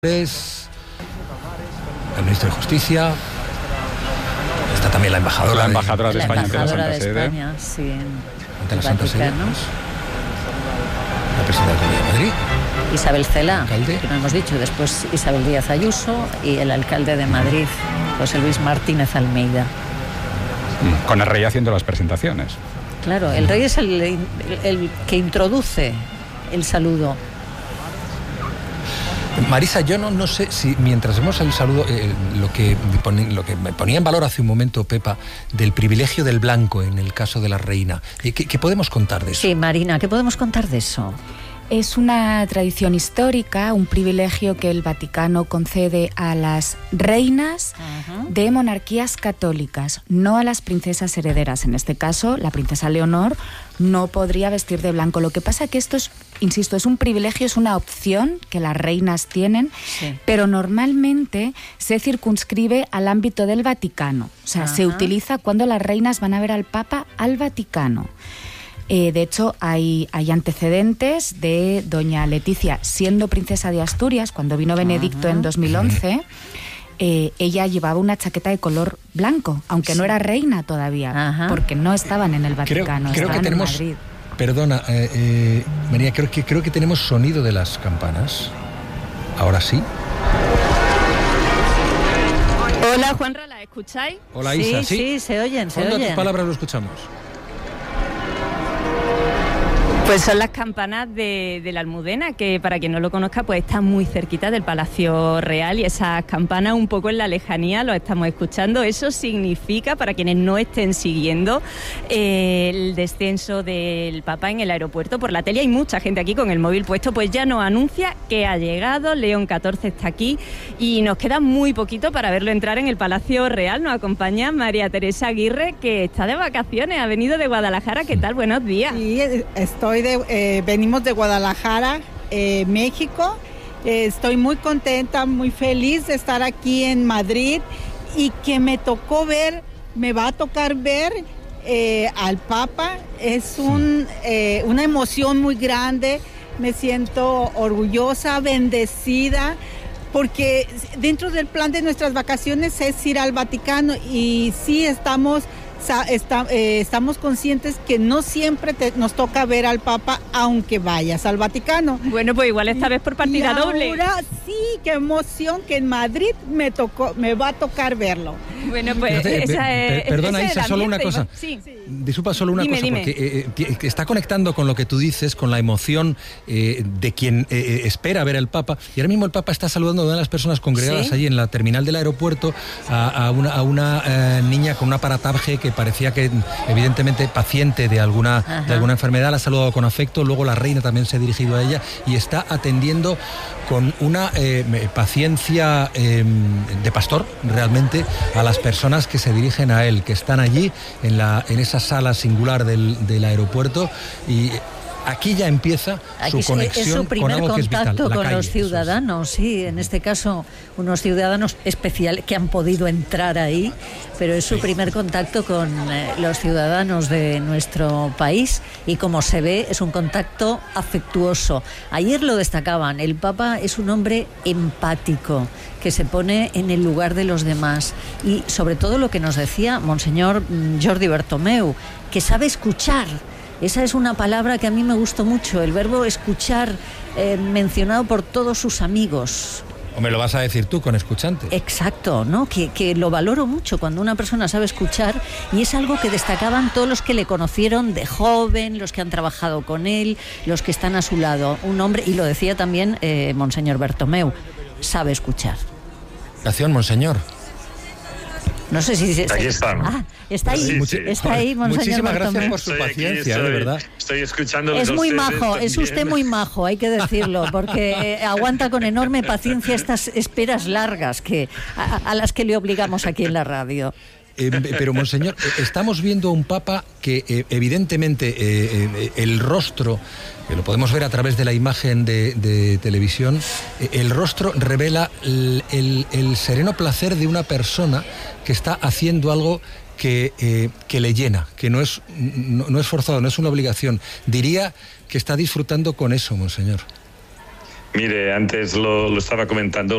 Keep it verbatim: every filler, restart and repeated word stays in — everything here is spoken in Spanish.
Es el ministro de Justicia, está también la embajadora, la embajadora de, de España ante la Santa de Sede, España, sí, ante la Santa Sede, la presidenta de Madrid, Isabel Cela, alcalde, que no hemos dicho, después Isabel Díaz Ayuso y el alcalde de Madrid, José Luis Martínez Almeida. Con el rey haciendo las presentaciones. Claro, el rey es el, el, el que introduce el saludo. Marisa, yo no, no sé si mientras vemos el saludo, eh, lo, que pone, lo que me ponía en valor hace un momento Pepa, del privilegio del blanco en el caso de la reina, ¿qué, qué podemos contar de eso? Sí, Marina, ¿qué podemos contar de eso? Es una tradición histórica, un privilegio que el Vaticano concede a las reinas uh-huh. de monarquías católicas, no a las princesas herederas. En este caso, la princesa Leonor no podría vestir de blanco. Lo que pasa que esto es, insisto, es un privilegio, es una opción que las reinas tienen, sí. pero normalmente se circunscribe al ámbito del Vaticano. O sea, uh-huh. se utiliza cuando las reinas van a ver al Papa al Vaticano. Eh, de hecho, hay, hay antecedentes de doña Leticia siendo princesa de Asturias, cuando vino Benedicto uh-huh. en dos mil once, eh, ella llevaba una chaqueta de color blanco, aunque sí. no era reina todavía, uh-huh. porque no estaban en el Vaticano, creo, creo estaban que tenemos, en Madrid. Perdona, eh, eh, María, creo que, creo que tenemos sonido de las campanas. Ahora sí. Hola, Juanra, ¿la escucháis? Hola, Isa, sí. Sí, sí, se oyen, se oyen. Cuando tus palabras lo escuchamos. Pues son las campanas de, de la Almudena, que para quien no lo conozca, pues está muy cerquita del Palacio Real, y esas campanas un poco en la lejanía lo estamos escuchando. Eso significa, para quienes no estén siguiendo, eh, el descenso del Papa en el aeropuerto por la tele. Hay mucha gente aquí con el móvil puesto, pues ya nos anuncia que ha llegado, León catorce está aquí y nos queda muy poquito para verlo entrar en el Palacio Real. Nos acompaña María Teresa Aguirre, que está de vacaciones, ha venido de Guadalajara. ¿Qué tal? Buenos días. Sí, estoy De, eh, venimos de Guadalajara, eh, México. Eh, estoy muy contenta, muy feliz de estar aquí en Madrid y que me tocó ver, me va a tocar ver eh, al Papa. Es un, eh, una emoción muy grande. Me siento orgullosa, bendecida, porque dentro del plan de nuestras vacaciones es ir al Vaticano, y sí estamos Está, eh, estamos conscientes que no siempre te, nos toca ver al Papa aunque vayas al Vaticano. Bueno, pues igual esta vez por partida y doble. Ahora sí, qué emoción que en Madrid me tocó, me va a tocar verlo. Bueno, pues Fíjate, esa per, es, perdona, Isa, solo una cosa. Sí. Disculpa, solo una dime, cosa, dime. porque eh, que está conectando con lo que tú dices, con la emoción eh, de quien eh, espera ver al Papa. Y ahora mismo el Papa está saludando a una de las personas congregadas ¿Sí? allí en la terminal del aeropuerto a, a una, a una eh, niña con un aparataje que parecía que evidentemente paciente de alguna, de alguna enfermedad. La ha saludado con afecto. Luego la reina también se ha dirigido a ella y está atendiendo con una eh, paciencia eh, de pastor realmente a las personas que se dirigen a él, que están allí en, la, en esa sala singular del, del aeropuerto. Y aquí ya empieza Aquí su conexión es su primer con algo que es vital, contacto la con calle, los ciudadanos, sí, en este caso unos ciudadanos especiales que han podido entrar ahí, pero es su sí. primer contacto con eh, los ciudadanos de nuestro país, y como se ve es un contacto afectuoso. Ayer lo destacaban, el Papa es un hombre empático, que se pone en el lugar de los demás, y sobre todo lo que nos decía Monseñor Jordi Bertomeu, que sabe escuchar. Esa es una palabra que a mí me gustó mucho, el verbo escuchar, eh, mencionado por todos sus amigos. ¿O me lo vas a decir tú con escuchante? Exacto, ¿no? Que, que lo valoro mucho cuando una persona sabe escuchar, y es algo que destacaban todos los que le conocieron de joven, los que han trabajado con él, los que están a su lado. Un hombre, y lo decía también eh, Monseñor Bertomeu, sabe escuchar. Gracias, Monseñor. No sé si... Aquí está. Ah, está ahí, sí, sí. está ahí, Monseñor Muchísimas Bertomeu. gracias por su estoy paciencia, aquí, estoy, de verdad. Estoy escuchando. Es muy majo, es usted muy majo, hay que decirlo, porque eh, aguanta con enorme paciencia estas esperas largas que a, a las que le obligamos aquí en la radio. Eh, pero, Monseñor, estamos viendo un Papa que eh, evidentemente eh, eh, el rostro, que lo podemos ver a través de la imagen de, de televisión, eh, el rostro revela el, el, el sereno placer de una persona que está haciendo algo que, eh, que le llena, que no es, no, no es forzado, no es una obligación. Diría que está disfrutando con eso, Monseñor. Mire, antes lo, lo estaba comentando.